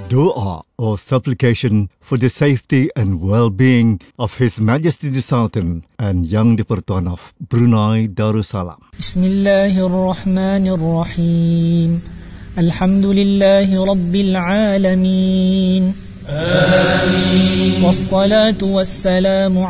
Doa or supplication for the safety and well-being of His Majesty the Sultan and Yang di-Pertuan of Brunei Darussalam. Bismillahirrahmanirrahim. Alhamdulillahi Rabbil Alamin. Amin. Wassalatu wassalamu